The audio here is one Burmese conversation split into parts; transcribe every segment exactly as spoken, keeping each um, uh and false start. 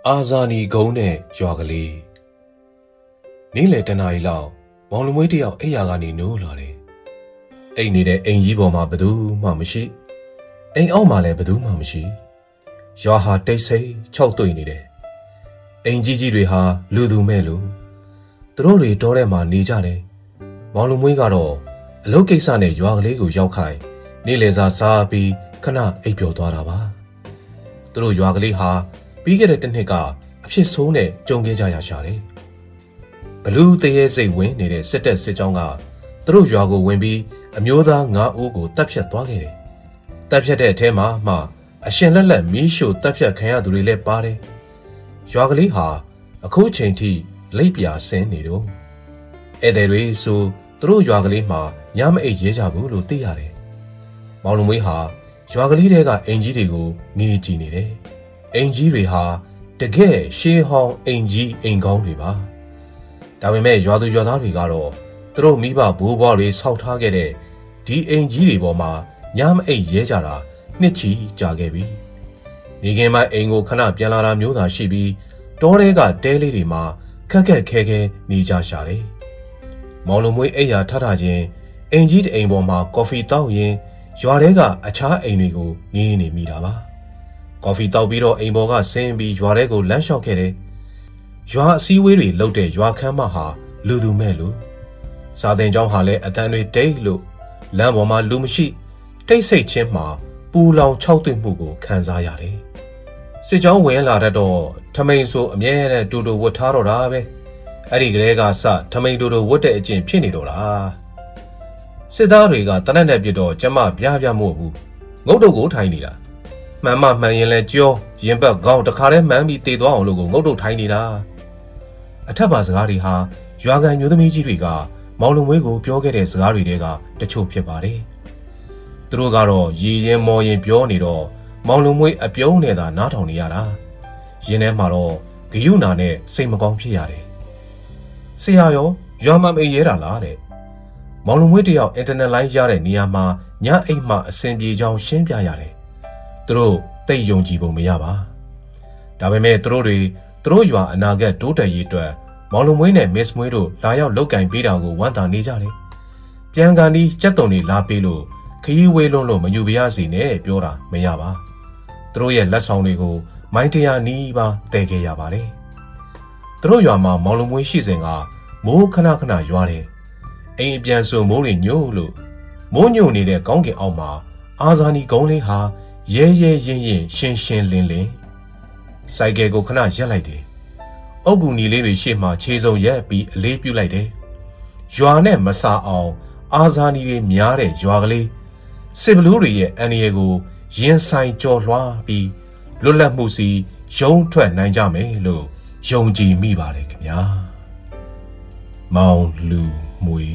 အာဇာနည်ကုန်းနဲ့ရွာကလေးနေ့လယ်တနာရီလောက်မောင်လူမွေးတယောက်အိမ်ယာကနေနိုးလာတယ်အိမ်နေတဲ့အိမ်ကြီးပေါ်မှာဘယ်သူမှမရှိအိမ်အောက်မှာလည်းဘယ်သူမှမရှိရွာဟာတိတ်ဆိတ်ခြောက်သွေ့နေတယ်အိမ်ကြီးကြီးတွေဟာလူသူမဲ့လို့သူတို့တွေတောထဲမှာနေကြတယ်မောင်လူမွေးကတော့အလုပ်ကိစ္စနဲ့ရွာကလေးကိုရောက်ခိုင်းနေ့လယ်စာစားပြီးခဏအိပ်ပျော်သွားတာပါသူတို့ရွာကလေးဟာပြီးခဲ့တဲ့တစ်နှစ်ကအဖြစ်ဆိုးနဲ့ကြုံခဲ့ကြရရှာတယ်ဘလူးတရေစိတ်ဝင်နေတဲ့စစ်တပ်စစ်ကြောင်းကသူတို့ရွာကိုဝင်ပြီးအမျိုးသားငါးဦးကိုတပ်ဖြတ်သွားခဲ့တယ်တပ်ဖြတ်တဲ့အထဲမှာမှအရှင်လက်လက်မီးရှို့တပ်ဖြတ်ခံရသူတွေလည်းပါတယ်ရွာကလေးဟာအခုချိန်ထိလိပ်ပြာဆင်းနေတော့ဧည့်သည်တွေဆိုသူတို့ရွာကလေးမှာညမအိပ်ရဲကြဘူးလို့သိရတယ်မောင်လူမွေးဟာရွာကလေးတွေကအိမ်ကြီးတွေကိုငေးကြည့်နေတယ်အိမ်ကြီးတွေဟာတကယ်ရှေးဟောင်းအိမ်ကြီးအိမ်ကောင်းတွေပါဒါပေမဲ့ရွာသူရွာသားတွေကတော့သူတို့မိဘဘိုးဘွားတွေဆောက်ထားခဲ့တဲ့ဒီအိမ်ကြီးတွေပေါ်မှာညမအိပ်ရဲကြတာနှစ်ချီကြာခဲ့ပြီနေခင်မှာအိမ်ကိုခဏပြန်လာတာမျိုးသာရှိပြီးတောထဲကတဲလေးတွေမှာခက်ခက်ခဲခဲနေကြရှာတယ်မောင်လူမွေးအိမ်ယာထထချင်းအိမ်ကြီးတအိမ်ပေါ်မှာကော်ဖီတောက်ရင်ရွာထဲကအခြားအိမ်တွေကိုငေးနေမိတာပါကော်ဖီတောက်ပြီးတော့အိမ်ပေါ်ကဆင်းပြီးရွာထဲကိုလမ်းလျှောက်ခဲ့တယ်ရွာအစည်းအဝေးတွေလုပ်တဲ့ရွာခန်းမဟာလူသူမဲ့လူစာသင်ကျောင်းဟာလည်းအတန်းတွေတိတ်လို့လမ်းပေါ်မှာလူမရှိတိတ်ဆိတ်ချင်းမှာပူလောင်ခြောက်သွေ့မှုကိုခံစားရတယ်စစ်ကြောင်းဝင်လာတတ်တော့ထမိန်ဆိုအမြဲတမ်းတူတူဝတ်ထားတော့တာပဲအဲ့ဒီကလေးကစထမိန်တူတူဝတ်တဲ့အကျင့်ဖြစ်နေတော့တာစစ်သားတွေကတနက်နဲ့ပြတော့ကျမပြားပြားမို့ဘူးငုတ်တုတ်ကိုထိုင်နေတာမှန်မှမှန်ရင်လဲကြောရင်ဘက်ကောင်းတခါတည်းမှန်ပြီးတေသွားအောင်လို့ကိုငုတ်တုတ်ထိုင်နေတာအထက်ပါစကားတွေဟာရွာကန်မျိုးသမီးကြီးတွေကမောင်လုံမွေးကိုပြောခဲ့တဲ့စကားတွေတဲကတချို့ဖြစ်ပါတယ်သူတို့ကတော့ရည်ရင်မော်ရင်ပြောနေတော့မောင်လုံမွေးအပြုံးနဲ့သာနားထောင်နေရတာရင်းထဲမှာတော့ဂယုဏနဲ့စိတ်မကောင်းဖြစ်ရတယ်ဆရာရောရွာမအိမ်ရဲတာလားတဲ့မောင်လုံမွေးတယောက်အင်တာနက်လိုင်းရတဲ့နေရာမှာညအိမ်မှအဆင်ပြေကြောင်းရှင်းပြရတယ်သူတို့တိတ်ယုံကြည်ပုံမရပါဒါပေမဲ့သူတို့တွေသူတို့ရွာအနာဂတ်တိုးတက်ရေးအတွက်မောင်လုံမွေးနဲ့မစ်မွေးတို့လာရောက်လုပ်ကင်ပေးတာကိုဝမ်းသာနေကြတယ်ပြန်ကန်ဒီကြက်တုံတွေလာပေးလို့ခရီးဝေးလုံးလို့မညူပြရစီနဲ့ပြောတာမရပါသူတို့ရဲ့လက်ဆောင်တွေကိုမိုင်းတရာနီးပါတည်ခဲ့ရပါတယ်သူတို့ရွာမှာမောင်လုံမွေးရှိစဉ်ကမိုးခဏခဏရွာတယ်အိမ်အပြန်ဆိုမိုးတွေညို့လို့မိုးညို့နေတဲ့ကောင်းကင်အောက်မှာအာဇာနည်ကုန်းလေးဟာရဲရဲရင်ရင်ရှင်းရှင်းလင်းလင်းစိုက်ကယ်ကိုခဏရက်လိုက်တယ်အုတ်ကူနီလေးတွေရှေ့မှာခြေစုံရက်ပြီးအလေးပြုတ်လိုက်တယ်ရွာနဲ့မစာအောင်အာဇာနည်တွေများတဲ့ရွာကလေးစစ်ဘလူးတွေရဲ့အန်ရီကိုရင်ဆိုင်ကြော်လွှားပြီးလွတ်လပ်မှုစီရုံးထွက်နိုင်ကြမယ်လို့ယုံကြည်မိပါတယ်ခင်ဗျာမောင်လူမွေ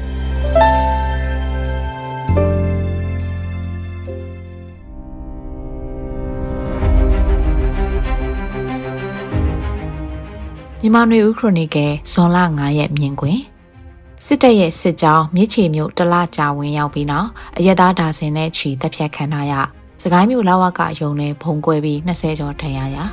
မြန်မာနွေဦးခရိုနီကယ်ဇွန်လငါရက်မြင်ကွင်းစစ်တပ်ရဲ့စစ်ကြောင်းမြစ်ချေမြို့တလကြာဝင်ရောက်ပြီးနောက်အရက်သားဒါဇင်နဲ့ချီတပ်ဖြတ်ခံထားရစကိုင်းမြို့လာဝကရုံနဲ့ဖုံကွဲပြီးနှစ်ဆယ်ကျော်ထဏ်ရရ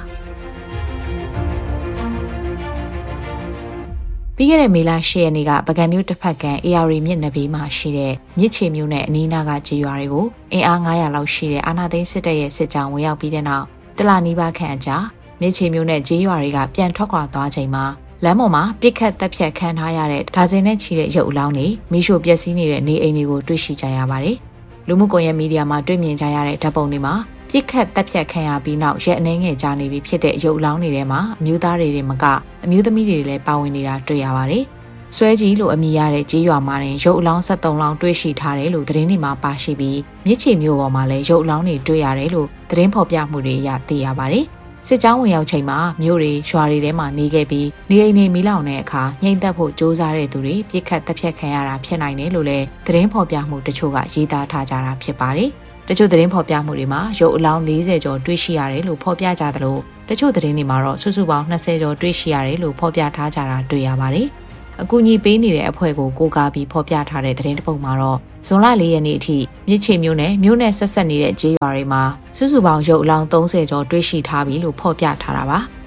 ပြီးခဲ့တဲ့မေလ၈ရက်နေ့ကပကံမြို့တစ်ဖက်ကံ အေ အာ ရီ မြစ်နဘေးမှာရှိတဲ့မြစ်ချေမြို့နဲ့အနီးနားကကြေးရွာတွေကိုအင်အားငါးရာလောက်ရှိတဲ့အာနာသိန်းစစ်တပ်ရဲ့စစ်ကြောင်းဝင်ရောက်ပြီးတဲ့နောက်တလနီးပါးခန့်အကြာမြစ်ချေမြို့နဲ့ကြေးရွာတွေကပြန်ထွက်ခွာသွားချိန်မှာလမ်းပေါ်မှာပြစ်ခတ်တပ်ဖြတ်ခံထားရတဲ့ဒါဇင်နဲ့ချီတဲ့ရုပ်အလောင်းတွေမိရှို့ပျက်စီးနေတဲ့နေအိမ်တွေကိုတွေ့ရှိကြရပါတယ်။လူမှုကွန်ရက်မီဒီယာမှာတွေ့မြင်ကြရတဲ့ဓာတ်ပုံတွေမှာပြစ်ခတ်တပ်ဖြတ်ခံရပြီးနောက်ရက်အနည်းငယ်ကြာနေပြီဖြစ်တဲ့ရုပ်အလောင်းတွေထဲမှာအမျိုးသားတွေတွေမကအမျိုးသမီးတွေလည်းပါဝင်နေတာတွေ့ရပါတယ်။ဆွဲကြီးလို့အမည်ရတဲ့ကြေးရွာမှာတင်ရုပ်အလောင်း၁၃လောင်းတွေ့ရှိထားတယ်လို့သတင်းတွေမှာပါရှိပြီးမြစ်ချေမြို့ပေါ်မှာလည်းရုပ်အလောင်းတွေတွေ့ရတယ်လို့သတင်းဖော်ပြမှုတွေအရသိရပါတယ်။စစ်ကြောင်းဝင်ရောက်ချိန်မှာမြို့တွေရွာတွေထဲမှာနေခဲ့ပြီးနေအိမ်တွေမီးလောင်တဲ့အခါငြိမ်သက်ဖို့ကြိုးစားတဲ့သူတွေပြစ်ခတ်တပ်ဖြတ်ခံရတာဖြစ်နိုင်တယ်လို့လည်းသတင်းဖော်ပြမှုတချို့ကရေးသားထားကြတာဖြစ်ပါတယ်။တချို့သတင်းဖော်ပြမှုတွေမှာရုပ်အလောင်း၄၀ကျော်တွေ့ရှိရတယ်လို့ဖော်ပြကြသလိုတချို့သတင်းတွေမှာတော့စုစုပေါင်း၂၀ကျော်တွေ့ရှိရတယ်လို့ဖော်ပြထားကြတာတွေ့ရပါတယ်။အကူအညီပေးနေတဲ့အဖွဲ့ကိုကိုးကားပြီးဖော်ပြထားတဲ့သတင်းတစ်ပုဒ်မှာတော့ဇွန်လ၄ရက်နေ့အထိမြစ်ချေမြို့နယ်မြို့နယ်ဆက်ဆက်နေတဲ့ကြေးရွာတွေမှာစုစုပေါင်းရုပ်အလောင်း၃၀ကျော်တွေ့ရှိထားပြီလို့ဖော်ပြထားတာပါ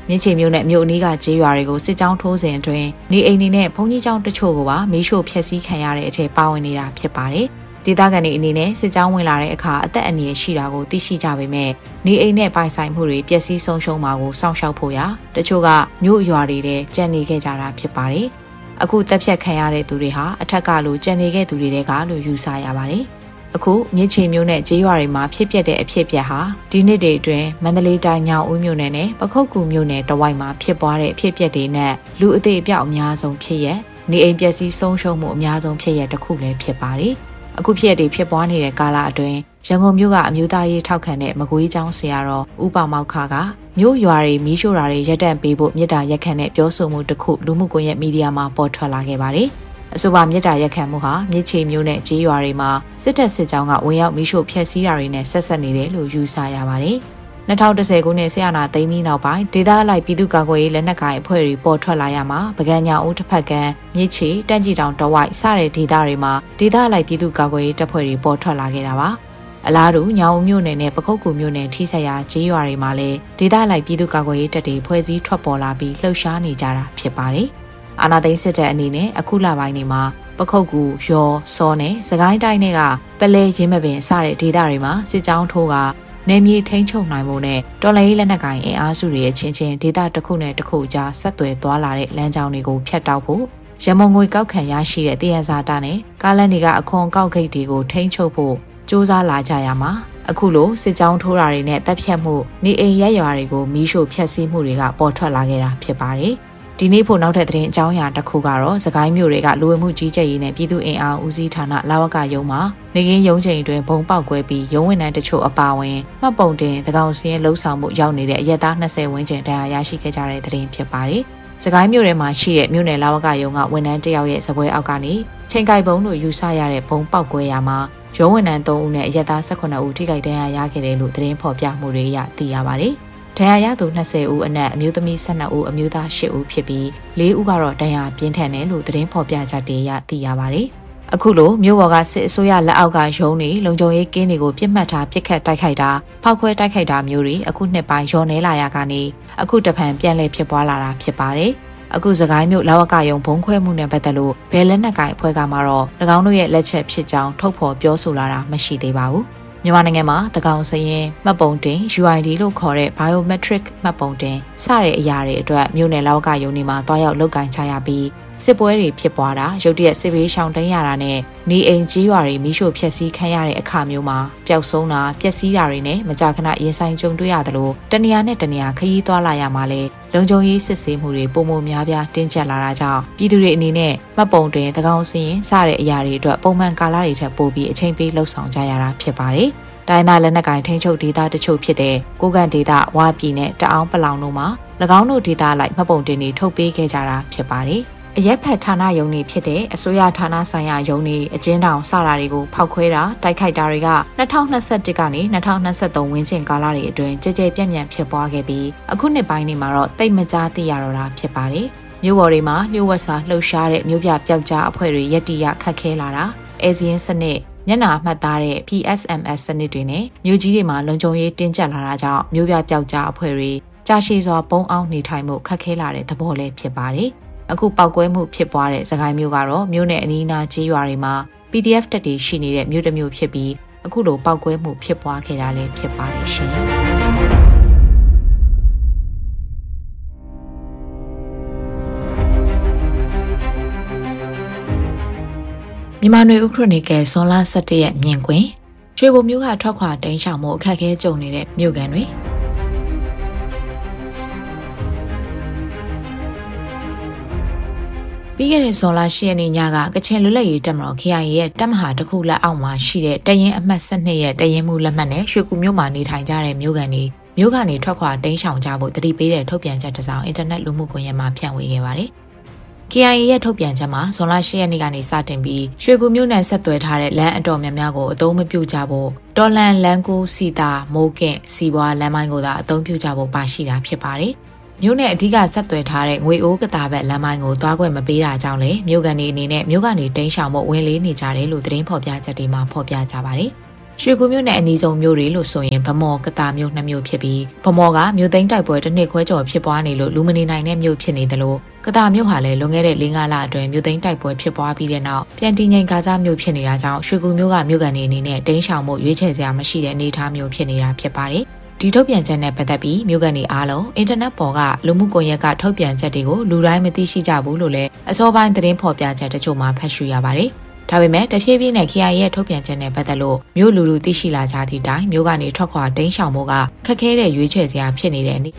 မြစ်ချေမြို့နဲ့မြို့အနီးကကျေးရွာတွေကိုစစ်ကြောင်းထိုးစဉ်အတွင်းနေအိမ်တွေနဲ့ဘုံကြီးကျောင်းတချို့ကိုပါမီးရှို့ဖျက်ဆီးခံရတဲ့အထက်ပါဝင်နေတာဖြစ်ပါတယ်။ဒေသခံတွေအနေနဲ့စစ်ကြောင်းဝင်လာတဲ့အခါအသက်အန္တရာယ်ရှိတာကိုသိရှိကြပေမဲ့နေအိမ်နဲ့ပိုင်ဆိုင်မှုတွေပျက်စီးဆုံးရှုံးမှာကိုစောင့်ရှောက်ဖို့ရာတချို့ကမြို့ရွာတွေထဲကြံနေခဲ့ကြတာဖြစ်ပါတယ်။အခုတပ်ဖြတ်ခံရတဲ့သူတွေဟာအထက်ကလိုကြံနေခဲ့သူတွေကလို့ယူဆရပါတယ်။အခုမြစ်ချေမြို့နဲ့ကျေးရွာတွေမှာဖြစ်ပျက်တဲ့အဖြစ်အပျက်ဟာဒီနှစ်တွေအတွင်းမန္တလေးတိုင်းညောင်ဦးမြို့နယ်နဲ့ပခုက္ကူမြို့နယ်တဝိုက်မှာဖြစ်ပွားတဲ့အဖြစ်အပျက်တွေနဲ့လူအသေးအပြောက်အများဆုံးဖြစ်ရနေအိမ်ပျက်စီးဆုံးရှုံးမှုအများဆုံးဖြစ်ရတစ်ခုလည်းဖြစ်ပါတယ်။အခုဖြစ်တွေဖြစ်ပွားနေတဲ့ကာလအတွင်းရန်ကုန်မြို့ကအမျိုးသားရေးထောက်ခံတဲ့မကွေးကျောင်းဆရာတော်ဦးပါမောက္ခကမြို့ရွာတွေမီးရှို့တာတွေရပ်တန့်ပေးဖို့မြစ်တာရက်ခန့်နဲ့ပြောဆိုမှုတစ်ခုလူမှုကွန်ရက်မီဒီယာမှာပေါ်ထွက်လာခဲ့ပါတယ်။အဆိုပါမြစ်တာရက်ခန့်မှုဟာမြစ်ချေမြို့နဲ့ကျေးရွာတွေမှာစစ်တပ်စစ်ကြောင်းကဝင်ရောက်မီးရှို့ဖျက်ဆီးတာတွေနဲ့ဆက်ဆက်နေတယ်လို့ယူဆရပါတယ်။၂၀၁၀ခုနှစ်ဆရာနာသိမ်းပြီးနောက်ပိုင်းဒေသအလိုက်ပြည်သူ့ကာကွယ်ရေးလက်နက်ကိုင်အဖွဲ့တွေပေါ်ထွက်လာရမှာပကံညာဦးတစ်ဖက်ကမြစ်ချေတန့်ကြည်တောင်တဝိုက်စတဲ့ဒေသတွေမှာဒေသအလိုက်ပြည်သူ့ကာကွယ်ရေးတပ်ဖွဲ့တွေပေါ်ထွက်လာခဲ့တာပါအလားတူညောင်ဦးမြို့နယ်နဲ့ပခုက္ကူမြို့နယ်ထိစပ်ရာကျေးရွာတွေမှာလည်းဒေသအလိုက်ပြည်သူ့ကာကွယ်ရေးတပ်တွေဖွဲ့စည်းထွက်ပေါ်လာပြီးလှုပ်ရှားနေကြတာဖြစ်ပါတယ်အာဏာသိမ်းစစ်တပ်အနေနဲ့အခုလပိုင်းတွေမှာပခုက္ကူရောစောနဲ့စကိုင်းတိုင်းတွေကပလဲရင်းမပင်စတဲ့ဒေသတွေမှာစစ်ကြောင်းထိုးကနေမြေထိန်းချုပ်နိုင်မှုနဲ့တော်လှန်ရေးလက်နက်ကိုင်အင်အားစုတွေရဲ့ချင်းချင်းဒေသတစ်ခုနဲ့တစ်ခုကြားဆက်သွယ်သွားလာတဲ့လမ်းကြောင်းတွေကိုဖျက်တောက်ဖို့ရမုံငွေကောက်ခံရရှိတဲ့တည်ရစာတာနဲ့ကားလန်တွေကအခွန်ကောက်ဂိတ်တွေကိုထိန်းချုပ်ဖို့စ조사လာကြရမှာအခုလိုစစ်ကြောင်းထိုးတာတွေနဲ့တပ်ဖြတ်မှုနေအိမ်ရက်ရွာတွေကိုမီးရှို့ဖျက်ဆီးမှုတွေကပေါ်ထွက်လာခဲ့တာဖြစ်ပါတယ်ဒီနေ့ဖို့နောက်ထပ်သတင်းအကြောင်းအရာတစ်ခုကတော့စကိုင်းမြို့တွေကလူဝင်မှုကြီးကြပ်ရေးနဲ့ပြည်သူ့အင်အားဦးစီးဌာနလာဝကရုံးမှာနေကင်းရုံးချိန်အတွင်းဘုံပေါက်ကွဲပြီးရုံးဝန်ထမ်းတချို့အပါအဝင်မှတ်ပုံတင်သကောင်စင်းရဲ့လှုပ်ဆောင်မှုရောက်နေတဲ့အရက်သား၂၀ဝန်းကျင်တရားရရှိခဲ့ကြတဲ့သတင်းဖြစ်ပါတယ်။စကိုင်းမြို့ထဲမှာရှိတဲ့မြို့နယ်လာဝကရုံးကဝန်ထမ်းတယောက်ရဲ့စပွဲအောက်ကနေချိန်ကိုက်ဘုံလို့ယူဆရတဲ့ဘုံပေါက်ကွဲရာမှာရုံးဝန်ထမ်း၃ဦးနဲ့အရက်သား၁၈ဦးထိခိုက်ဒဏ်ရာရခဲ့တယ်လို့သတင်းဖော်ပြမှုတွေအရသိရပါတယ်။ဒဏ်ရာရသူ၂၀ဦးအနက်အမျိုးသမီး၁၂ဦးအမျိုးသား၈ဦးဖြစ်ပြီး၄ဦးကတော့ဒဏ်ရာပြင်းထန်တယ်လို့သတင်းဖော်ပြချက်တွေအရသိရပါတယ်။အခုလိုမြို့ပေါ်ကစစ်အစိုးရလက်အောက်ကရုံးတွေလုံခြုံရေးကင်းတွေကိုပြစ်မှတ်ထားပစ်ခတ်တိုက်ခိုက်တာဖောက်ခွဲတိုက်ခိုက်တာမျိုးတွေအခုနှစ်ပိုင်းရောနေလာရကနေအခုတဖန်ပြန်လည်ဖြစ်ပွားလာတာဖြစ်ပါတယ်။အခုစကိုင်းမြို့လာဝကရုံဘုံခွဲမှုနဲ့ပတ်သက်လို့ဘယ်လက်နက်ကိုင်အဖွဲ့ကမှတော့၎င်းတို့ရဲ့လက်ချက်ဖြစ်ကြောင်းထုတ်ဖော်ပြောဆိုလာတာမရှိသေးပါဘူး။မြန်မာနိုင်ငံမှာတကောင်စရင်မှတ်ပုံတင် ယူ အိုင် ဒီ လို့ခေါ်တဲ့ biometric မှတ်ပုံတင်စတဲ့အရာတွေအတွက်မြို့နယ်လောက်ကယုံနေမှာတွားရောက်လုပ်ကင်ချရပြီးစစ်ပွဲတွေဖြစ်ပွားတာရုတ်တရက်စစ်ဘေးရှောင်တိုင်းရတာနဲ့နေအိမ်ကြီးရွာတွေမိရှို့ဖျက်ဆီးခံရတဲ့အခါမျိုးမှာပျောက်ဆုံးတာပျက်စီးတာတွေနဲ့မကြာခဏရင်ဆိုင်ကြုံတွေ့ရတယ်လို့တနေရာနဲ့တနေရာခရီးသွားလာရမှာလဲလုံခြုံရေးစစ်ဆေးမှုတွေပုံမများပြားတင်းကျပ်လာတာကြောင့်ပြည်သူတွေအနေနဲ့မှတ်ပုံတင်သကောင်စရင်စတဲ့အရာတွေအတွက်ပုံမှန်ကာလတွေထက်ပိုပြီးအချိန်ပေးလှုပ်ဆောင်ကြရတာဖြစ်ပါတယ်။တိုင်းသားလက်နက်ကိုင်ထိန်းချုပ်ဒေသတချို့ဖြစ်တဲ့ကိုကန့်ဒေသဝါပြည်နဲ့တအောင်းပလောင်တို့မှာ၎င်းတို့ဒေသလိုက်မှတ်ပုံတင်တွေထုတ်ပေးခဲ့ကြတာဖြစ်ပါတယ်။အရက်ဖက်ဌာနယုံတွေဖြစ်တဲ့အစိုးရဌာနဆိုင်ရာယုံတွေအကျဉ်းတောင်စတာတွေကိုဖောက်ခွဲတာတိုက်ခိုက်တာတွေက၂၀၂၁ကနေ၂၀၂၃ဝန်းကျင်ကာလတွေအတွင်းကြဲကြဲပြန့်ပြန့်ဖြစ်ပွားခဲ့ပြီးအခုနှစ်ပိုင်းတွေမှာတော့တိတ်မကြားသိရတော့တာဖြစ်ပါတယ်။မြို့ပေါ်တွေမှာလျှို့ဝှက်စာလှုပ်ရှားတဲ့မြို့ပြပျောက်ကြားအဖွဲ့တွေရက်တီရခတ်ခဲလာတာအဲဇီရင်စနစ်မျက်နှာမှတ်သားတဲ့ ပီ အက်စ် အမ် အက်စ် စနစ်တွေနဲ့မြို့ကြီးတွေမှာလုံခြုံရေးတင်းကျပ်လာတာကြောင့်မြို့ပြပျောက်ကြားအဖွဲ့တွေကြာရှည်စွာပုံအောင်နေထိုင်မှုခက်ခဲလာတဲ့သဘောလည်းဖြစ်ပါတယ်။အခုပောက်ကွဲမှုဖြစ်ပွားတဲ့စကိုင်းမြို့ကတော့မြို့နယ်အနီးအနားကျေးရွာတွေမှာ ပီ ဒီ အက်ဖ် တပ်တွေရှိနေတဲ့မြို့တစ်မြို့ဖြစ်ပြီးအခုလိုပောက်ကွဲမှုဖြစ်ပွားခဲ့တာလည်းဖြစ်ပါတယ်ရှင်။မြန်မာနွေဦးခရိုနီကယ်ဇွန်လ၁၁ရက်မြင်ကွင်းရွှေဘုံမြို့ကထွက်ခွာတိမ်းရှောင်မှုအခက်အခဲကြုံနေတဲ့မြို့ကန်တွေပြီးခဲ့တဲ့ဇွန်လ၈ရက်နေ့ညကကချင်လွတ်လပ်ရေးတပ်မတော် ကေ အိုင် အေ ရဲ့တပ်မဟာတစ်ခုလက်အောက်မှာရှိတဲ့တရင်အမှတ်၁၂ရဲ့တရင်မှုလက်မှတ်နဲ့ရွှေကူမြို့မှာနေထိုင်ကြတဲ့မြို့ကန်တွေမြို့ကနေထွက်ခွာတိမ်းရှောင်ကြဖို့တတိပေးတဲ့ထုတ်ပြန်ချက်တစ်စောင်အင်တာနက်လူမှုကွန်ရက်မှာဖြန့်ဝေခဲ့ပါတယ်။ကေ အိုင် အေ ရဲ့ထုတ်ပြန်ချက်မှာဇွန်လ၈ရက်နေ့ကနေစတင်ပြီးရွှေကူမြို့နယ်ဆက်သွယ်ထားတဲ့လမ်းအတော်များများကိုအသုံးမပြုကြဖို့တော်လန်လန်ကူစီတာမိုးကင့်စီပွားလမ်းမိုင်းကိုသာအသုံးပြုကြဖို့ပါရှိတာဖြစ်ပါတယ်။မြို့နယ်အဓိကဆက်သွယ်ထားတဲ့ငွေအိုးကတာဘက်လမ်းမိုင်းကိုသွားခွင့်မပေးတာကြောင့်လေမြို့ကန်တွေအနေနဲ့မြို့ကနေတိမ်းရှောင်ဖို့ဝင်လေးနေကြတယ်လို့သတင်းဖော်ပြချက်တွေမှာဖော်ပြကြပါတယ်။ရွှေကူမြို့နဲ့အနီးဆုံးမြို့တွေလို့ဆိုရင်ဗမော်ကတာမြို့နှစ်မြို့ဖြစ်ပြီးဗမော်ကမြို့သိမ်းတိုက်ပွဲတစ်နှစ်ခွဲကျော်ဖြစ်ပွားနေလို့လူမနေနိုင်တဲ့မြို့ဖြစ်နေတယ်လို့ကတာမြို့ဟာလည်းလွန်ခဲ့တဲ့၄-၅လအတွင်းမြို့သိမ်းတိုက်ပွဲဖြစ်ပွားပြီးတဲ့နောက်ပြန်တည်ငြိမ်ကာစားမြို့ဖြစ်နေတာကြောင့်ရွှေကူမြို့ကမြို့ကန်တွေအနေနဲ့တင်းရှောင်မှုရွေးချယ်စရာမရှိတဲ့အနေအထားမျိုးဖြစ်နေတာဖြစ်ပါတယ်။ဒီထုတ်ပြန်ချက်နဲ့ပတ်သက်ပြီးမြို့ကန်တွေအားလုံးအင်တာနက်ပေါ်ကလူမှုကွန်ရက်ကထုတ်ပြန်ချက်တွေကိုလူတိုင်းမသိရှိကြဘူးလို့လည်းအစောပိုင်းသတင်းဖော်ပြချက်တချို့မှဖတ်ရှုရပါတယ်။ဒါပေမဲ့တဖြည်းဖြည်းနဲ့ K I A ရဲ့ထုတ်ပြန်ချက်နဲ့ပတ်သက်လို့မြို့လူလူသိရှိလာကြသည့်တိုင်မြို့ကနေထွက်ခွာတင်းရှောင်မှုကခက်ခဲတဲ့ရွေးချယ်စရာဖြစ်နေတဲ့အနေ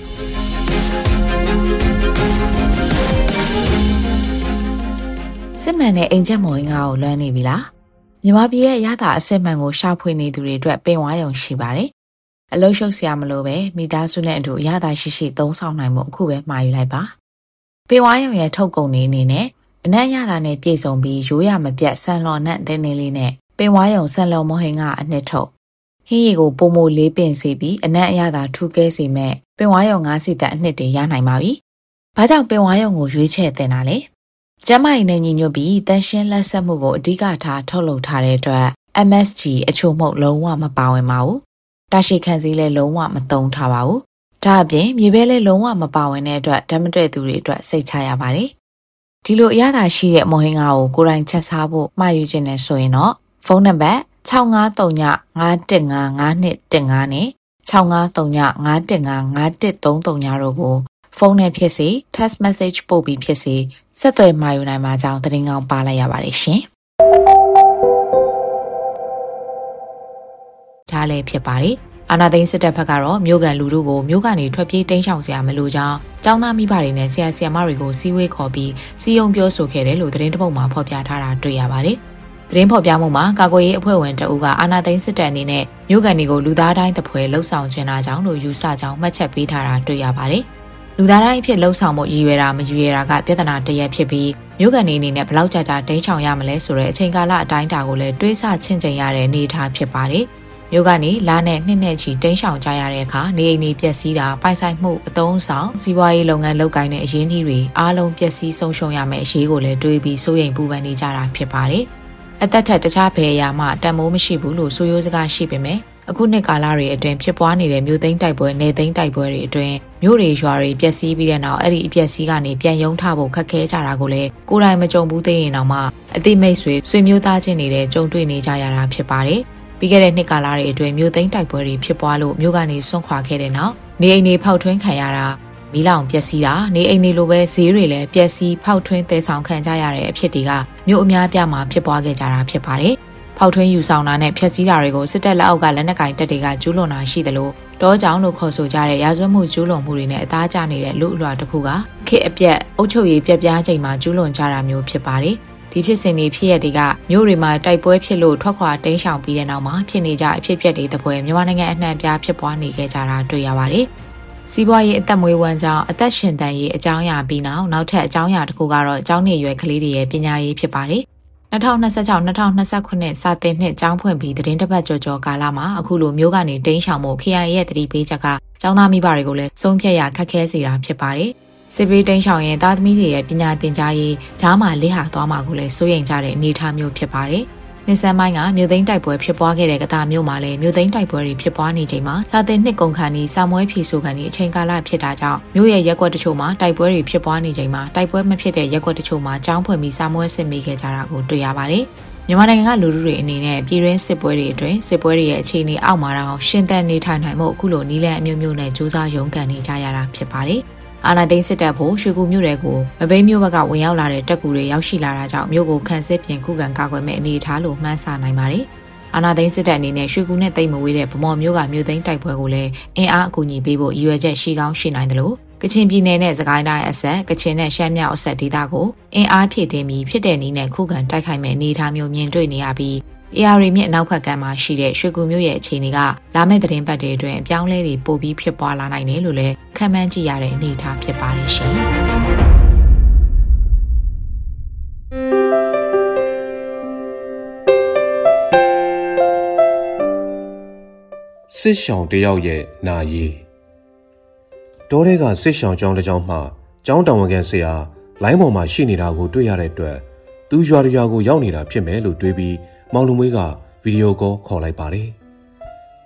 စစ်မှန်တဲ့အိမ်ချက်မော်ငါ့ကိုလွှမ်းနေပြီလားမြန်မာပြည်ရဲ့ရတာအစစ်မှန်ကိုရှာဖွေနေသူတွေအတွက်ပင်ဝါရုံရှိပါတယ်အလုံးရှုပ်စရာမလိုပဲမိသားစုနဲ့အတူရတာရှိရှိသုံးဆောင်နိုင်မှုအခုပဲမှာယူလိုက်ပါပင်ဝါရုံရဲ့ထုတ်ကုန်နေအနေနဲ့အနက်ရတာနဲ့ပြည့်စုံပြီးရိုးရမပြတ်ဆန်လော်နဲ့တင်းတင်းလေးနဲ့ပင်ဝါရုံဆန်လော်မဟင်ကအနှစ်ထုတ်ဟင်းရီကိုပုံမိုလေးပင်စေပြီးအနက်အရသာထူကဲစေမဲ့ပင်ဝါရုံငါးစီတက်အနှစ်တွေရနိုင်ပါပြီဘာကြောင့်ပင်ဝါရုံကိုရွေးချယ်တင်တာလဲကျမကြီးနဲ့ညီညွတ်ပြီးတန်ရှင်းလက်ဆက်မှုကိုအဓိကထားထုတ်လုပ်ထားတဲ့အတွက် M S G အချို့မဟုတ်လုံးဝမပါဝင်ပါဘူး။တာရှိခံစည်းလည်းလုံးဝမသုံးထားပါဘူး။ဒါအပြင်မြေပဲလည်းလုံးဝမပါဝင်တဲ့အတွက်ဓာတ်မတည့်သူတွေအတွက်စိတ်ချရပါတယ်။ဒီလိုအရသာရှိတဲ့မော်ဟင်းကားကိုကိုယ်တိုင်ချက်စားဖို့မှာယူခြင်းနဲ့ဆိုရင်တော့ဖုန်းနံပါတ်၆၅၃ည၅၁၅၅၂၁၅နဲ့၆၅၃ည၅၁၅၅၁၃၃ညတို့ကိုဖုန်းနဲ့ဖြစ်စေ text message ပို့ပြီးဖြစ်စေဆက်သွယ်မှာယူနိုင်မှာကြောင်းသတင်းကောင်းပါလိုက်ရပါတယ်ရှင်။ဒါလည်းဖြစ်ပါတယ်။အာနာသိန်းစစ်တပ်ဘက်ကတော့မြို့ကန်လူထုကိုမြို့ကနေထွက်ပြေးတိမ်းရှောင်စရာမလိုကြောင်းចောင်းသားမိဘတွေနဲ့ဆရာဆရာမတွေကိုစီဝေးခေါ်ပြီးစီယုံပြောဆိုခဲ့တယ်လို့သတင်းတစ်ပုဒ်မှာဖော်ပြထားတာတွေ့ရပါတယ်။သတင်းဖော်ပြမှုမှာကာကွယ်ရေးအဖွဲ့ဝင်တအုပ်ကအာနာသိန်းစစ်တပ်အနေနဲ့မြို့ကန်တွေကိုလူသားတိုင်းတပွဲလှုပ်ဆောင်ခြင်းတာကြောင့်လို့ယူဆကြောင်းမှတ်ချက်ပေးထားတာတွေ့ရပါတယ်။လူသားတိုင်းအဖြစ်လှုပ်ဆောင်မှုရည်ရွယ်တာမရည်ရွယ်တာကပြဿနာတစ်ရပ်ဖြစ်ပြီးမြို့ကန်နေအနေနဲ့ဘလောက်ကြာကြာတင်းချောင်ရမလဲဆိုတဲ့အချိန်ကာလအတိုင်းအတာကိုလည်းတွေးဆချင့်ချိန်ရတဲ့အနေအထားဖြစ်ပါတယ်။မြို့ကနေလာနဲ့နှစ်နဲ့ချီတင်းချောင်ကြရတဲ့အခါနေအိမ်တွေပျက်စီးတာပိုင်ဆိုင်မှုအသုံးဆောင်စီးပွားရေးလုပ်ငန်းလုပ်ကိုင်တဲ့အရင်းအနှီးတွေအားလုံးပျက်စီးဆုံးရှုံးရမယ့်အရေးကိုလည်းတွေးပြီးစိုးရိမ်ပူပန်နေကြတာဖြစ်ပါတယ်။အသက်ထက်တခြားဘယ်အရာမှတန်မိုးမရှိဘူးလို့ဆိုရိုးစကားရှိပေမဲ့အခုနှစ်ကာလတွေအတွင်းဖြစ်ပွားနေတဲ့မြို့သိမ်းတိုက်ပွဲနေသိမ်းတိုက်ပွဲတွေအတွင်းမြို့တွေရွာတွေပျက်စီးပြီးတဲ့နောက်အဲ့ဒီအပျက်စီးကနေပြန်ရုံထဖို့ခက်ခဲကြတာကိုလည်းကိုယ်တိုင်မကြုံဘူးသေးရင်တော့မှအသိမိတ်ဆွေဆွေမျိုးသားချင်းတွေကြုံတွေ့နေကြရတာဖြစ်ပါတယ်။ပြီးခဲ့တဲ့နှစ်ကာလတွေအတွင်းမြို့သိမ်းတိုက်ပွဲတွေဖြစ်ပွားလို့မြို့ကနေဆွန့်ခွာခဲ့တဲ့နောက်နေအိမ်တွေဖောက်ထွင်းခံရတာမီးလောင်ပျက်စီးတာနေအိမ်တွေလိုပဲဈေးတွေလည်းပျက်စီးဖောက်ထွင်းသယ်ဆောင်ခံကြရတဲ့အဖြစ်တွေကမြို့အများအပြားမှာဖြစ်ပွားခဲ့ကြတာဖြစ်ပါတယ်။ဖောက်ထွင်းယူဆောင်တာနဲ့ဖျက်ဆီးတာတွေကိုစစ်တပ်လက်အောက်ကလက်နက်ကင်တပ်တွေကကျူးလွန်တာရှိတယ်လို့တောကြောင်လို့ခေါ်ဆိုကြတဲ့ရာဇဝတ်မှုကျူးလွန်မှုတွေနဲ့အသားကျနေတဲ့လူအလွှာတစ်ခုကခေတ်အပြက်အုပ်ချုပ်ရေးပြက်ပြားချိန်မှာကျူးလွန်ကြတာမျိုးဖြစ်ပါတယ်။ဒီဖြစ်စဉ်တွေဖြစ်ရတွေကမြို့တွေမှာတိုက်ပွဲဖြစ်လို့ထွက်ခွာတိမ်းရှောင်ပြီးတဲ့နောက်မှာဖြစ်နေကြအဖြစ်အပျက်တွေတပွဲမြန်မာနိုင်ငံအနှံ့အပြားဖြစ်ပွားနေခဲ့ကြတာတွေ့ရပါတယ်။စီးပွားရေးအသက်မွေးဝမ်းကြောင်းအသက်ရှင်သန်ရေးအကြောင်းအရာပြီးနောက်နောက်ထပ်အကြောင်းအရာတစ်ခုကတော့အကြောင်းနေရွယ်ကလေးတွေရဲ့ပညာရေးဖြစ်ပါတယ်။၂၀၂၆-၂၀၂၉စာသင်နှစ်ကျောင်းဖွင့်ပြီးသတင်းတစ်ပတ်ကျော်ကျော်ကာလမှာအခုလိုမျိုးကနေတိမ်းရှောင်မှု K I A ရဲ့သတိပေးချက်ကကျောင်းသားမိဘတွေကိုလည်းဆုံးဖြတ်ရခက်ခဲစေတာဖြစ်ပါတယ်။စစ်ပေးတိမ်းရှောင်ရင်သားသမီးတွေရဲ့ပညာသင်ကြားရေးကြားမှာလစ်ဟာသွားမှာကိုလည်းစိုးရိမ်ကြတဲ့အနေအထားမျိုးဖြစ်ပါတယ်။နှစ်ဆန်းပိုင်းကမြို့သိမ်းတိုက်ပွဲဖြစ်ပွားခဲ့တဲ့ကတာမြို့မှာလည်းမြို့သိမ်းတိုက်ပွဲတွေဖြစ်ပွားနေချိန်မှာစာသင်နှစ်ကုန်ခန်းဤစာမွေးဖြီဆိုခန်းဤအချိန်ကာလဖြစ်တာကြောင့်မြို့ရဲ့ရက်ကွက်တချို့မှာတိုက်ပွဲတွေဖြစ်ပွားနေချိန်မှာတိုက်ပွဲမဖြစ်တဲ့ရက်ကွက်တချို့မှာကျောင်းဖွင့်ပြီးစာမွေးစစ်မိခဲ့ကြတာကိုတွေ့ရပါတယ်။မြန်မာနိုင်ငံကလူထုတွေအနေနဲ့ပြည်တွင်းစစ်ပွဲတွေအတွင်းစစ်ပွဲတွေရဲ့အခြေအနေအောက်မှာတော့ရှင်းသန်နေထိုင်နိုင်မှုအခုလိုနီးလန်းအမျိုးမျိုးနဲ့စူးစမ်းရုန်းကန်နေကြရတာဖြစ်ပါတယ်။အာဏာသိမ်းစစ်တပ်ဖို့ရွှေကူမြို့တွေကိုမဘိမ်းမြို့ဘက်ကဝင်ရောက်လာတဲ့တပ်ကူတွေရောက်ရှိလာတာကြောင့်မြို့ကိုခန့်စစ်ပြင်ခုခံကာကွယ်မဲ့အနေအထားလို့မှန်းဆနိုင်ပါတယ်။အာဏာသိမ်းစစ်တပ်အနေနဲ့ရွှေကူနဲ့တိတ်မဝေးတဲ့ဗမော်မြို့ကမြို့သိမ်းတိုက်ပွဲကိုလည်းအင်အားအကူအညီပေးဖို့ရည်ရွယ်ချက်ရှိကောင်းရှိနိုင်တယ်လို့ကချင်ပြည်နယ်နဲ့စကိုင်းတိုင်းအဆက်ကချင်နဲ့ရှမ်းမြောက်အဆက်ဒေသကိုအင်အားဖြည့်တင်းပြီးဖြစ်တဲ့နည်းနဲ့ခုခံတိုက်ခိုက်မဲ့အနေအထားမျိုးမြင်တွေ့နေရပြီးအေအာရီမြစ်အနောက်ဘက်ကမ်းမှာရှိတဲ့ရွှေကူမြို့ရဲ့အခြေအနေကလာမယ့်သတင်းပတ်တွေအတွင်းအပြောင်းလဲတွေပိုပြီးဖြစ်ပွားလာနိုင်တယ်လို့လည်းခန့်မှန်းကြည့်ရတဲ့အနေအထားဖြစ်ပါတယ်ရှင်။စစ်ရှောင်တယောက်ရဲ့နာရီတောထဲကစစ်ရှောင်ကျောင်းတစ်ကျောင်းမှကျောင်းတော်ဝန်ခံဆရာလိုင်းပေါ်မှာရှိနေတာကိုတွေ့ရတဲ့အတွက်သူရွာရွာကိုရောက်နေတာဖြစ်မယ်လို့တွေးပြီးမောင်လူမွေးကဗီဒီယိုကောခေါ်လိုက်ပါတယ်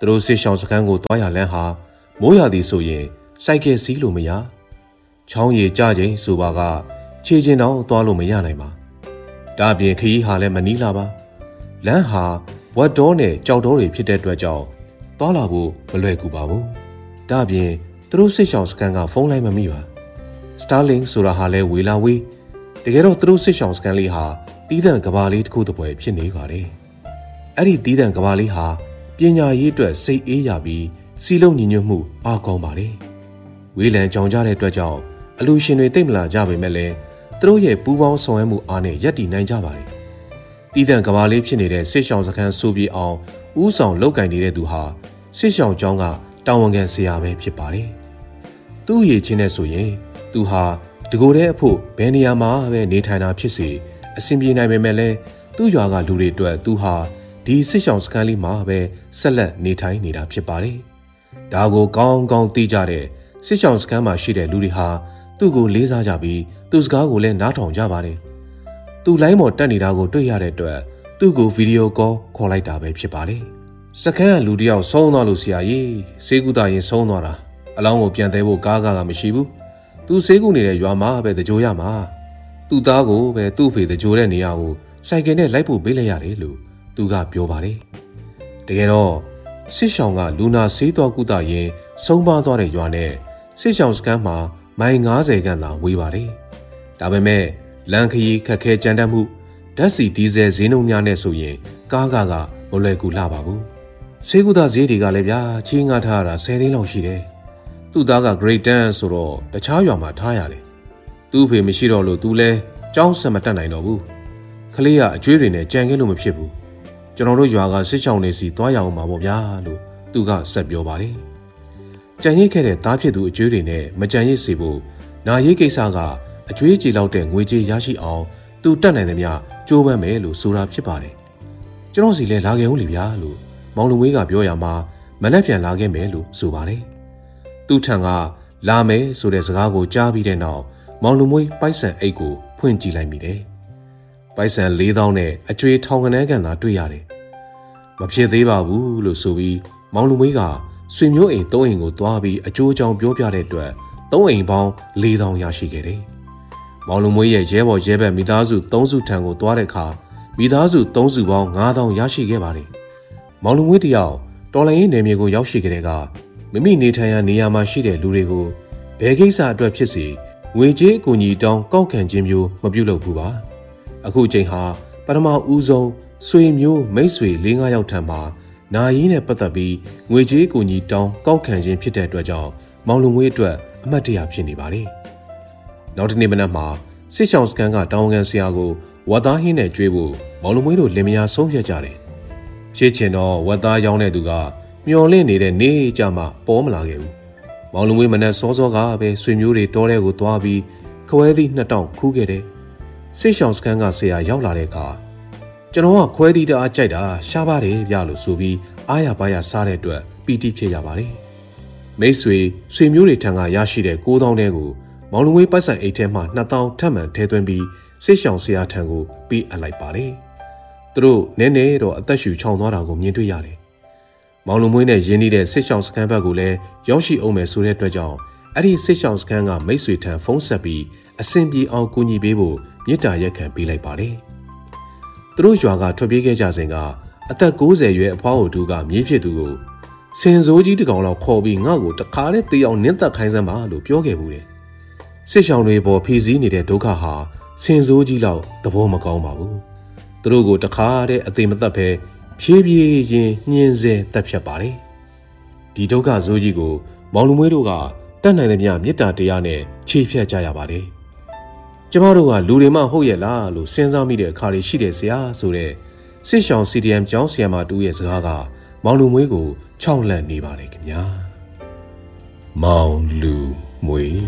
သူတို့စစ်ဆောင်စခန်းကိုသွားရလမ်းဟာမိုးရသည်ဆိုရင်စိုက်ကယ်စီးလို့မရချောင်းရည်ကြချိန်ဆိုပါကခြေချင်းတော့သွားလို့မရနိုင်ပါဒါအပြင်ခရီးဟာလည်းမနီးလာပါလမ်းဟာဝတ်တော်နဲ့ကြောက်တော်တွေဖြစ်တဲ့အတွက်ကြောင့်သွားလာဖို့မလွယ်ကူပါဘူးဒါအပြင်သူတို့စစ်ဆောင်စခန်းကဖုန်းလိုင်းမမိပါစတာလင်းဆိုတာဟာလည်းဝေလာဝေးတကယ်တော့သူတို့စစ်ဆောင်စခန်းလေးဟာတီးတန့်ကဘာလေးတစ်ခုတစ်ပွဲဖြစ်နေပါတယ်အဲ့ဒီတီးတန့်ကဘာလေးဟာပညာရေးအတွက်စိတ်အေးရပြီးစီလုံးညီညွတ်မှုအားကောင်းပါတယ်ဝေးလံကြောင်ကြတဲ့အတွက်ကြောင့်အလူရှင်တွေတိတ်မလာကြပေမဲ့လည်းသူတို့ရဲ့ပူးပေါင်းဆောင်ရွက်မှုအားနဲ့ရပ်တည်နိုင်ကြပါတယ်တီးတန့်ကဘာလေးဖြစ်နေတဲ့စစ်ဆောင်စခန်းဆိုပြီးအောင်ဦးဆောင်လောက်ကင်နေတဲ့သူဟာစစ်ဆောင်ကျောင်းကတာဝန်ခံဆရာပဲဖြစ်ပါတယ်သူ့ရည်ချင်းနဲ့ဆိုရင်သူဟာတကိုယ်တည်းအဖို့ဘယ်နေရာမှာပဲနေထိုင်တာဖြစ်စေအဆင်ပြေနိုင်ပေမဲ့လည်းသူ့ရွာကလူတွေအတွက်သူဟာဒီစစ်ဆောင်စခန်းလေးမှာပဲဆက်လက်နေထိုင်နေတာဖြစ်ပါတယ်ဒါကိုကောင်းကောင်းသိကြတဲ့စစ်ဆောင်စခန်းမှာရှိတဲ့လူတွေဟာသူ့ကိုလေးစားကြပြီးသူ့စကားကိုလည်းနားထောင်ကြပါတယ်သူ့လိုင်းပေါ်တက်နေတာကိုတွေ့ရတဲ့အတွက်သူ့ကိုဗီဒီယိုကောခေါ်လိုက်တာပဲဖြစ်ပါတယ်စခန်းကလူတယောက်ဆုံးသွားလို့ဆရာကြီးဆေးကုသရင်ဆုံးသွားတာအလောင်းကိုပြန်သေးဖို့ကားကားကမရှိဘူးသူဆေးကုနေတဲ့ရွာမှာပဲတကြိုရမှာသူ့သားကိုပဲသူ့ဖေတကြိုတဲ့နေရာကိုစိုက်ကယ်နဲ့လိုက်ဖို့ပေးလိုက်ရတယ်လို့သူကပြောပါတယ်တကယ်တော့စစ်ဆောင်ကလူနာဆေးတော်ကုသရင်ဆုံးပါသွားတဲ့ရွာနဲ့စစ်ဆောင်စခန်းမှာမိုင်ငါးဆယ်ခန့်သာဝေးပါတယ်ဒါပေမဲ့လမ်းခရီးခက်ခဲကြမ်းတမ်းမှုဓာတ်ဆီဒီဇယ်ဈေးနှုန်းများနဲ့ဆိုရင်ကားကားကမလွယ်ကူလှပါဘူးဆေးကုသဈေးတွေကလည်းဗျာချီးငှားထားရတာဆယ်သိန်းလောက်ရှိတယ်သူ့သားက grade ten ဆိုတော့တခြားရွာမှာထားရတယ်သူ့ဖေမရှိတော့လို့သူလဲကြောင်းဆက်မတက်နိုင်တော့ဘူးခလေးကအကျွေးတွေနဲ့ကြံခဲ့လို့မဖြစ်ဘူးကျွန်တော်တို့ရွာကစစ်ချောင်းနေစီသွားရအောင်ပါပေါ့ဗျာလို့သူကဆက်ပြောပါတယ်ကြံရိတ်ခဲ့တဲ့သားဖြစ်သူအကျွေးတွေနဲ့မကြံရိတ်စေဖို့နာရေးကိစ္စကအကျွေးကြေလောက်တဲ့ငွေကြေးရရှိအောင်သူတက်နိုင်သမျှကြိုးပမ်းမယ်လို့ဆိုတာဖြစ်ပါတယ်ကျွန်တော်စီလဲလာခဲ့ဦးလေဗျာလို့မောင်လူမွေးကပြောရမှာမနှက်ပြန်လာခဲ့မယ်လို့ဆိုပါတယ်သူ့ထံကလာမယ်ဆိုတဲ့စကားကိုကြားပြီးတဲ့နောက်မောင်လူမွေးပိုက်ဆံအိတ်ကိုဖွင့်ကြည့်လိုက်မိတယ်ပိုက်ဆံလေးသောင်းနဲ့အကျွေးထောင်ကနန်းကန်သာတွေ့ရတယ်မဖြစ်သေးပါဘူးလို့ဆိုပြီးမောင်လူမွေးကဆွေမျိုးအိမ်သုံးအိမ်ကိုသွားပြီးအကျိုးအကြောင်းပြောပြတဲ့အတွက်သုံးအိမ်ပေါင်းလေးသောင်းရရှိခဲ့တယ်မောင်လူမွေးရဲ့ရဲဘော်ရဲဘက်မိသားစုသုံးစုထံကိုသွားတဲ့အခါမိသားစုသုံးစုပေါင်းငါးသောင်းရရှိခဲ့ပါတယ်မောင်လူမွေးတယောက်တော်လိုင်းရေးနယ်မြေကိုရောက်ရှိကြတဲ့ကမိမိနေထိုင်ရာနေရာမှာရှိတဲ့လူတွေကိုဘယ်ကိစ္စအတွက်ဖြစ်စေငွေကြေးအကူအညီတောင်းကောက်ခံခြင်းမျိုးမပြုလုပ်ဘူးပါအခုချိန်ဟာပထမဦးဆုံးဆွေမျိုးမိတ်ဆွေ၄၅ယောက်ထံမှာနာယီနဲ့ပတ်သက်ပြီးငွေကြေးအကူအညီတောင်းကောက်ခံခြင်းဖြစ်တဲ့အတွက်ကြောင့်မောင်လူမွေးအတွက်အမှတ်တရဖြစ်နေပါတယ်နောက်တစ်နေ့မနက်မှာစစ်ဆောင်စကန်ကတောင်းကန်ဆရာကိုဝတ်သားဟင်းနဲ့ကျွေးဖို့မောင်လူမွေးတို့လင်မယားဆုံးဖြတ်ကြတယ်ဖြစ်ချင်တော့ဝတ်သားရောင်းတဲ့သူကမျော်လင့်နေတဲ့နေကြမှာပေါ်မလာခဲ့ဘူးမောင်လူမွေးမနက်စောစောကပဲဆွေမျိုးတွေတောထဲကိုသွားပြီးခွဲသီးနှစ်တောင်ခူးခဲ့တယ်စစ်ဆောင်စကန်ကဆရာရောက်လာတဲ့အခါကျွန်တော်ကခွဲသီးတအားကြိုက်တာရှားပါတယ်ဗျလို့ဆိုပြီးအားရပါးရစားတဲ့အတွက်ပီတိဖြစ်ရပါတယ်မိတ်ဆွေဆွေမျိုးတွေထံကရရှိတဲ့ကိုးသောင်းတဲကိုမောင်လူမွေးပတ်စံအိတ်ထဲမှာနှစ်သောင်းထပ်မံထည့်သွင်းပြီးစစ်ဆောင်ဆရာထံကိုပေးအပ်လိုက်ပါတယ်သူတို့နည်းနည်းတော့အသက်ရှူချောင်သွားတာကိုမြင်တွေ့ရတယ်မောင်လူမွေးနဲ့ရင်းနှီးတဲ့စစ်ဆောင်စခန်းဘက်ကိုလည်းရောက်ရှိအောင်မယ်ဆိုတဲ့အတွက်ကြောင့်အဲ့ဒီစစ်ဆောင်စခန်းကမိတ်ဆွေထံဖုန်းဆက်ပြီးအဆင်ပြေအောင်ကူညီပေးဖို့မေတ္တာရက်ခံပေးလိုက်ပါတယ်သူတို့ရွာကထွက်ပြေးခဲ့ကြစဉ်ကအသက်ကိုးဆယ်ရွယ်အဖွားအိုတူကမြေးဖြစ်သူကိုစင်စိုးကြီးတကောင်လောက်ခေါ်ပြီးငါ့ကိုတခါနဲ့တေးအောင်နင်းသက်ခိုင်းစမ်းပါလို့ပြောခဲ့ဘူးတယ်စစ်ဆောင်တွေပေါ်ဖီစည်းနေတဲ့ဒုက္ခဟာစင်စိုးကြီးလောက်သဘောမကောင်းပါဘူးသူတို့ကိုတခါတဲ့အသေးမသက်ပဲဖြည်းဖြည်းချင်းညှင်းဆဲတက်ဖြတ်ပါတယ်ဒီဒုက္ခဆိုးကြီးကိုမောင်လူမွေးတို့ကတတ်နိုင်သမျှမေတ္တာတရားနဲ့ခြေဖြတ်ကြရပါတယ်ကျမတို့ကလူတွေမှဟုတ်ရဲ့လားလို့စဉ်းစားမိတဲ့အခါတွေရှိတယ်ဆရာဆိုတဲ့စစ်ဆောင် စီ ဒီ အမ် ကျောင်းဆရာမတူရဲ့စကားကမောင်လူမွေးကိုခြောက်လန့်နေပါတယ်ခင်ဗျာမောင်လူမွေး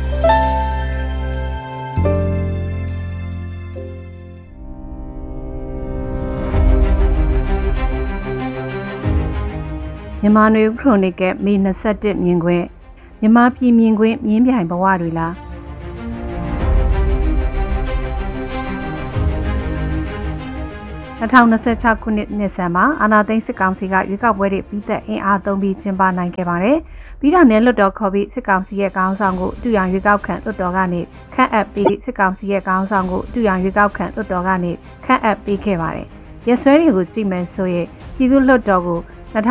မြန်မာနွေခရိုနီကယ်မေ၂၁မြင်ခွင့်မြန်မာပြည်မြင်ခွင့်မြင်းပြိုင်ဘဝတွေလားထောင်နှစ်ဆ၆ခုနှစ်နှစ်ဆန်းမှာအာဏာသိမ်းစစ်ကောင်စီကရွေးကောက်ပွဲတွေပြီးသက်အင်အားသုံးပြီးကျင်းပနိုင်ခဲ့ပါတယ်။ပြီးတော့နယ်လွတ်တော်ခေါ်ပြီးစစ်ကောင်စီရဲ့ခေါင်းဆောင်ကိုတူရန်ရွေးကောက်ခံလွတ်တော်ကနေခန့်အပ်ပြီးစစ်ကောင်စီရဲ့ခေါင်းဆောင်ကိုတူရန်ရွေးကောက်ခံလွတ်တော်ကနေခန့်အပ်ပေးခဲ့ပါတယ်။ရက်စွဲတွေကိုကြည့်မယ်ဆိုရင်ပြည်သူ့လွတ်တော်ကို